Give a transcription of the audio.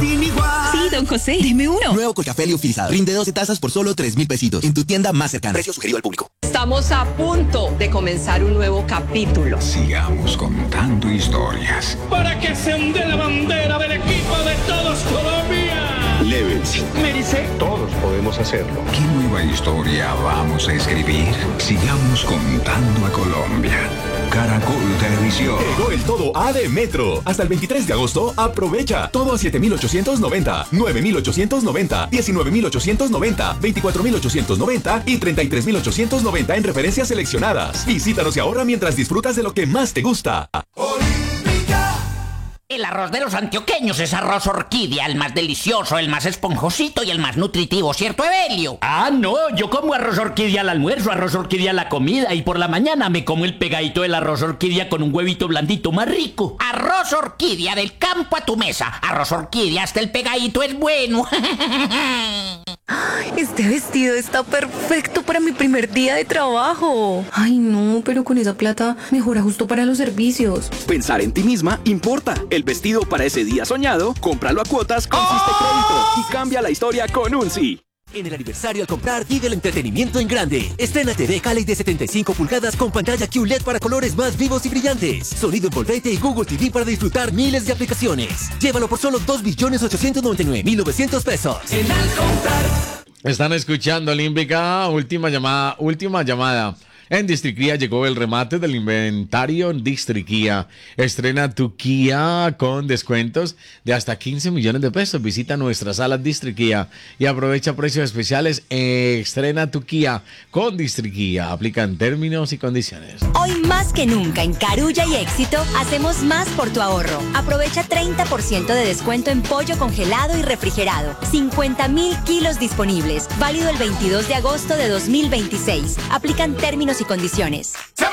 sin igual. Sí, don José, deme uno. Nuevo Colcafé liofilizado. Rinde 12 tazas por solo 3.000 pesitos. En tu tienda más cercana. Precio sugerido al público. Estamos a punto de comenzar un nuevo capítulo. Sigamos contando historias. Para que se onde la bandera del equipo de todos Colombia. Levels. Merece. Todos podemos hacerlo. ¿Qué nueva historia vamos a escribir? Sigamos contando a Colombia. Caracol Televisión. Llegó el todo A de Metro. Hasta el 23 de agosto, aprovecha. Todo a 7.890, 9.890, 19.890, 24.890 y 33.890 en referencias seleccionadas. Visítanos y ahorra mientras disfrutas de lo que más te gusta. El arroz de los antioqueños es arroz orquídea, el más delicioso, el más esponjosito y el más nutritivo, ¿cierto, Evelio? Ah, no, yo como arroz orquídea al almuerzo, arroz orquídea a la comida y por la mañana me como el pegadito del arroz orquídea con un huevito blandito más rico. Arroz orquídea del campo a tu mesa. Arroz orquídea hasta el pegadito es bueno. Este vestido está perfecto para mi primer día de trabajo. Ay, no, pero con esa plata mejora justo para los servicios. Pensar en ti misma importa. El vestido para ese día soñado, cómpralo a cuotas con Siste Crédito y cambia la historia con un sí. En el aniversario al comprar, vive el entretenimiento en grande. Estrena TV Cali de 75 pulgadas con pantalla QLED para colores más vivos y brillantes. Sonido envolvente y Google TV para disfrutar miles de aplicaciones. Llévalo por solo 2.899.900 pesos. En al comprar. Están escuchando Olímpica, última llamada. En Distriquía llegó el remate del inventario Distriquía. Estrena tu Kia con descuentos de hasta 15 millones de pesos. Visita nuestras salas Distriquía y aprovecha precios especiales. Estrena tu Kia con Distriquía. Aplican términos y condiciones. Hoy más que nunca en Carulla y Éxito hacemos más por tu ahorro. Aprovecha 30% de descuento en pollo congelado y refrigerado. 50.000 kilos disponibles. Válido el 22 de agosto de 2026. Aplican términos y condiciones.